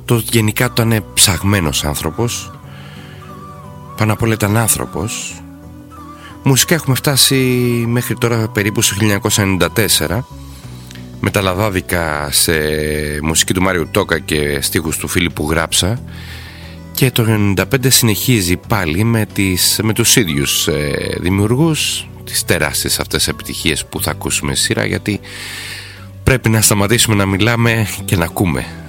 γενικά το είναι ψαγμένος άνθρωπος. Πάνω απ' όλα ήταν άνθρωπος. Μουσικά έχουμε φτάσει μέχρι τώρα περίπου στο 1994, με τα λαδάδικα σε μουσική του Μάριου Τόκα και στίχους του Φίλιππου Γράψα. Και το 1995 συνεχίζει πάλι με τους ίδιους δημιουργούς, τις τεράστιες αυτές επιτυχίες που θα ακούσουμε σειρά, γιατί πρέπει να σταματήσουμε να μιλάμε και να ακούμε.